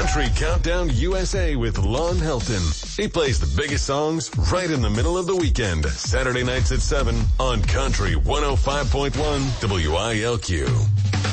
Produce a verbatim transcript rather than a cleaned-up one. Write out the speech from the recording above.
Country Countdown U S A with Lon Helton. He plays the biggest songs right in the middle of the weekend. Saturday nights at seven on Country one oh five point one W I L Q.